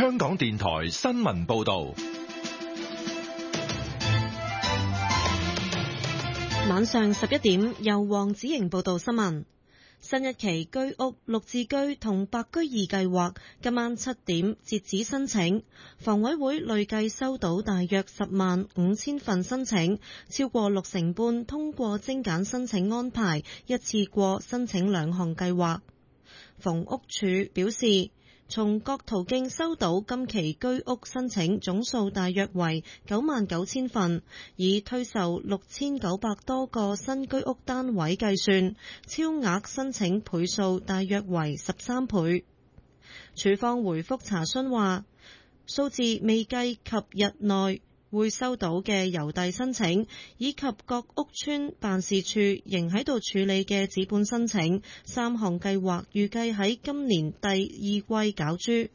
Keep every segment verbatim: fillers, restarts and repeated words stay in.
香港電台新聞報道。 晚上十一點，由黃子瑩報道新聞。新一期居屋綠置居同白居二計劃今晚七點截止申請，房委會累計收到大約十萬五千份申請，超過六成半通過精簡申請安排，一次過申請兩項計劃。房屋署表示，從各途徑收到今期居屋申請總數大約為九萬九千份，以推售六千九百多個新居屋單位計算，超額申請倍數大約為十三倍。署方回覆查詢話，數字未計及日內會收到嘅郵遞申請，以及各屋邨辦事處仍喺度處理嘅紙本申請，三項計劃預計喺今年第二季攪珠。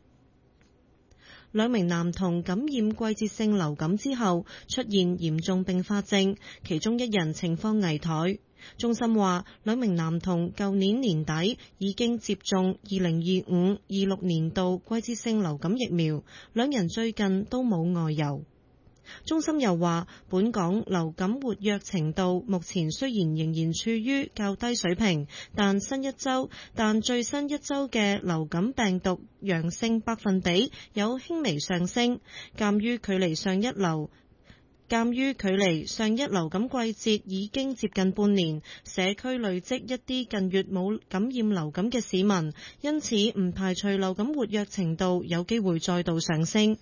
兩名男童感染季節性流感之後出現嚴重併發症，其中一人情況危殆。中心話，兩名男童舊年年底已經接種二零二五、二六年度季節性流感疫苗，兩人最近都冇外遊。中心又話，本港流感活躍程度目前雖然仍然處於較低水平，但新一周但最新一周嘅流感病毒陽性百分比有輕微上升。鑑於距離上一流鑑於距離上一流感季節已經接近半年，社區累積一啲近月冇感染流感嘅市民，因此唔排除流感活躍程度有機會再度上升。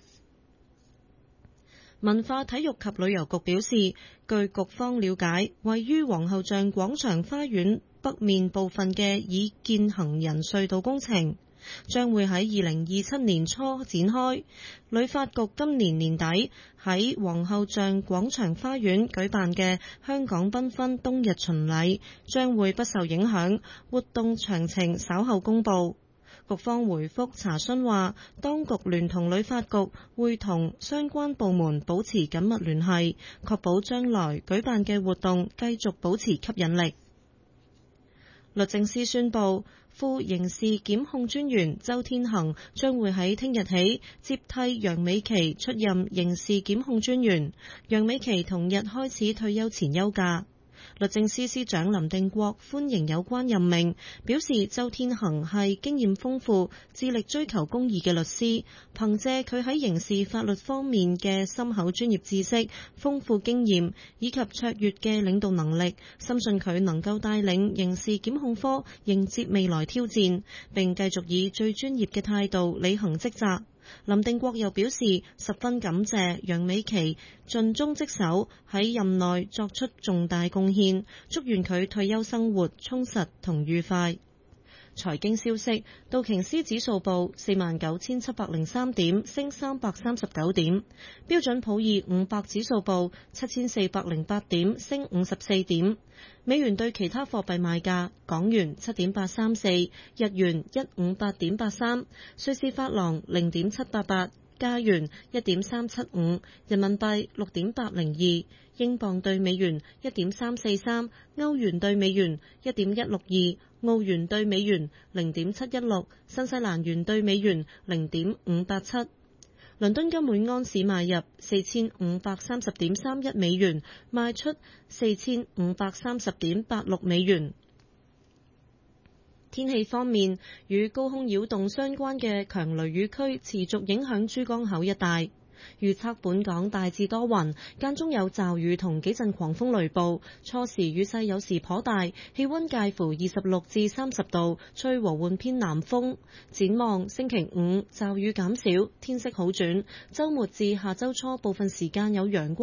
文化體育及旅遊局表示，據局方了解，位於皇后像廣場花園北面部分嘅已建行人隧道工程將會喺二零二七年初展開。旅發局今年年底喺皇后像廣場花園舉辦嘅香港繽紛冬日巡禮將會不受影響，活動詳情稍後公佈。局方回覆查詢話，當局聯同旅發局會同相關部門保持緊密聯繫，確保將來舉辦嘅活動繼續保持吸引力。律政司宣布，副刑事檢控專員周天行將會喺聽日起接替楊美琪出任刑事檢控專員，楊美琪同日開始退休前休假。律政司司長林定國歡迎有關任命，表示周天行係經驗豐富、致力追求公義嘅律師，憑借佢喺刑事法律方面嘅深厚專業知識、豐富經驗以及卓越嘅領導能力，深信佢能夠帶領刑事檢控科迎接未來挑戰，並繼續以最專業嘅態度履行職責。林定國又表示，十分感謝楊美琪盡忠職守，喺任內作出重大貢獻，祝願佢退休生活充實同愉快。財經消息，道瓊斯指數報四萬九千七百零三點，升三百三十九點；標準普爾五百指數報七千四百零八點，升五十四點。美元對其他貨幣賣價：港元七點八三四，日元一五八點八三，瑞士法郎零點七八八，加元一點三七五，人民幣六點八零二，英鎊對美元一點三四三，歐元對美元一點一六二，澳元對美元零點七一六，新西蘭元對美元零點五八七。倫敦金每安士買入四千五百三十點三一美元，賣出四千五百三十點八六美元。天氣方面，與高空擾動相關嘅強雷雨區持續影響珠江口一帶。預測本港大致多雲，間中有驟雨同幾陣狂風雷暴，初時雨勢有時頗大，氣溫介乎二十六至三十度，吹和緩偏南風。展望星期五驟雨減少，天色好轉，週末至下週初部分時間有陽光。